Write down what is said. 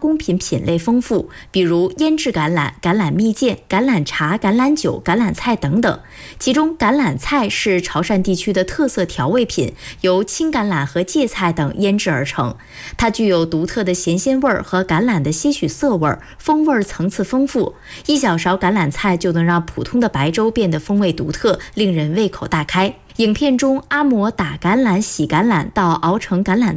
工品品类丰富，比如腌制橄榄、橄榄蜜饯、橄榄茶、橄榄酒、橄榄菜等等。其中橄榄菜是潮汕地区的特色调味品，由青橄榄和芥菜等腌制而成。它具有独特的咸鲜味和橄榄的些许涩味，风味层次丰富。一小勺橄榄菜就能让普通的白粥变得风味独特，令人胃口大开。影片中，阿嬷打橄榄、洗橄榄到熬成橄榄